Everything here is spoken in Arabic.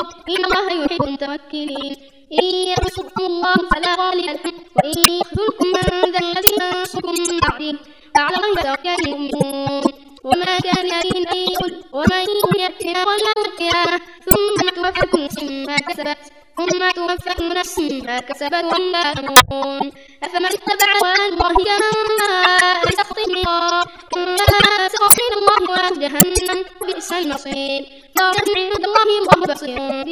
إن الله يحب المتوكلين إن ينصركم الله فلا غالب لكم وإن يخذلكم من ذا الذي ينصركم من بعده وعلى الله يتوكل المؤمنون وما كان لنبي أن يغل ومن يأتنا يوم القيامة ثم توفى كل نفس ما كسبت وهم لا يظلمون أفمن اتبع رضوان الله كمن سخط من الله وله جهنم بئس المصير لا عند الله والله بصير